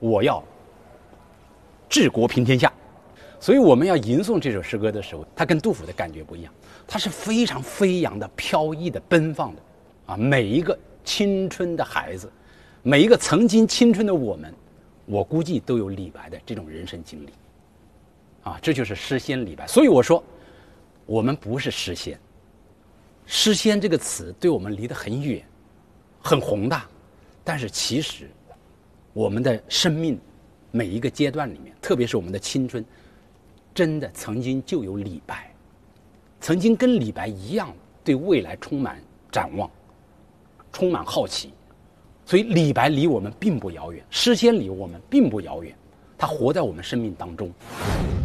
我要治国平天下。所以我们要吟诵这首诗歌的时候，它跟杜甫的感觉不一样，它是非常飞扬的、飘逸的、奔放的啊！每一个青春的孩子，每一个曾经青春的我们，我估计都有李白的这种人生经历啊！这就是诗仙李白。所以我说，我们不是诗仙，诗仙这个词对我们离得很远，很宏大，但是其实我们的生命每一个阶段里面，特别是我们的青春，真的曾经就有李白，曾经跟李白一样对未来充满展望，充满好奇。所以李白离我们并不遥远，诗仙离我们并不遥远，他活在我们生命当中。